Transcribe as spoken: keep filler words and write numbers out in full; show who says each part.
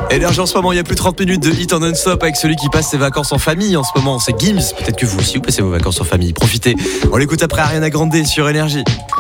Speaker 1: Énergie en ce moment, il y a plus de trente minutes de hit en non-stop avec celui qui passe ses vacances en famille en ce moment, c'est Gims. Peut-être que vous aussi vous passez vos vacances en famille, profitez. On l'écoute après Ariana Grande sur Énergie.